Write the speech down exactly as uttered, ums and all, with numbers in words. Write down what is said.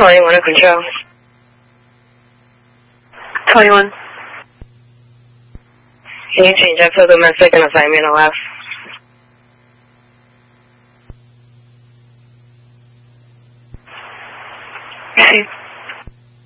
twenty-one to control. twenty-one. Can you change that to domestic and assign me on the left?